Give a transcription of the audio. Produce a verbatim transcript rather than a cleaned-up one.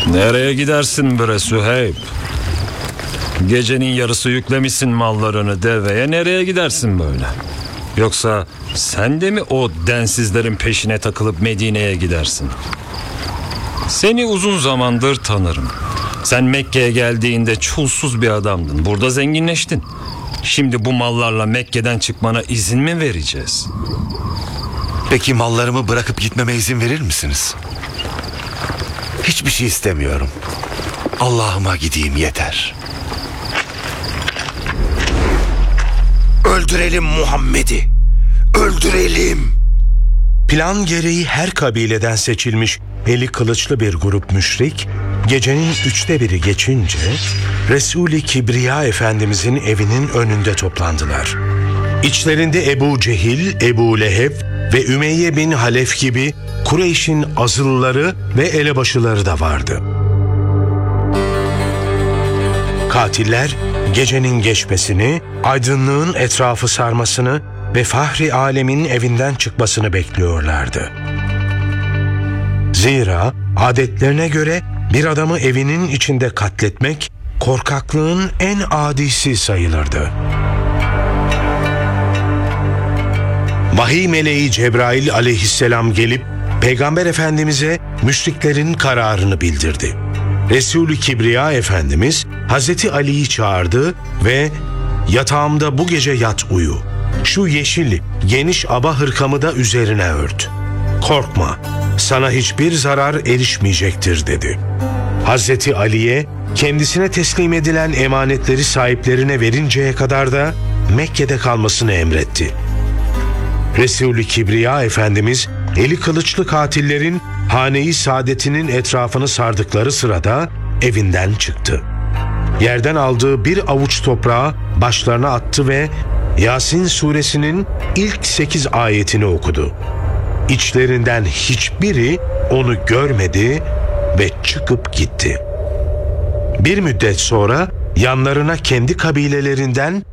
Nereye gidersin bre Süheyb? Gecenin yarısı yüklemişsin mallarını deveye, nereye gidersin böyle? Yoksa sen de mi o densizlerin peşine takılıp Medine'ye gidersin? Seni uzun zamandır tanırım. Sen Mekke'ye geldiğinde çulsuz bir adamdın. Burada zenginleştin. Şimdi bu mallarla Mekke'den çıkmana izin mi vereceğiz? Peki mallarımı bırakıp gitmeme izin verir misiniz? Hiçbir şey istemiyorum. Allah'ıma gideyim yeter. Öldürelim Muhammed'i. Öldürelim. Plan gereği her kabileden seçilmiş eli kılıçlı bir grup müşrik, gecenin üçte biri geçince Resul-i Kibriya Efendimizin evinin önünde toplandılar. İçlerinde Ebu Cehil, Ebu Leheb ve Ümeyye bin Halef gibi Kureyş'in azılları ve elebaşıları da vardı. Katiller gecenin geçmesini, aydınlığın etrafı sarmasını ve Fahri Alemin evinden çıkmasını bekliyorlardı. Zira adetlerine göre bir adamı evinin içinde katletmek korkaklığın en adisi sayılırdı. Vahiy meleği Cebrail aleyhisselam gelip Peygamber Efendimiz'e müşriklerin kararını bildirdi. Resul-i Kibriya Efendimiz Hazreti Ali'yi çağırdı ve "Yatağımda bu gece yat uyu. Şu yeşil geniş aba hırkamı da üzerine ört. Korkma, sana hiçbir zarar erişmeyecektir" dedi. Hazreti Ali'ye kendisine teslim edilen emanetleri sahiplerine verinceye kadar da Mekke'de kalmasını emretti. Resul-i Kibriya Efendimiz eli kılıçlı katillerin hane-i saadetinin etrafını sardıkları sırada evinden çıktı. Yerden aldığı bir avuç toprağı başlarına attı ve Yasin suresinin ilk sekiz ayetini okudu. İçlerinden hiçbiri onu görmedi ve çıkıp gitti. Bir müddet sonra yanlarına kendi kabilelerinden